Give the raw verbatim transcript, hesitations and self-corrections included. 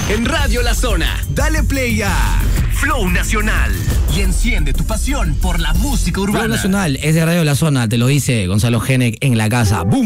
En Radio La Zona, dale play a Flow Nacional y enciende tu pasión por la música urbana. Flow Nacional es de Radio La Zona, te lo dice Gonzalo Genek en la casa. ¡Bum!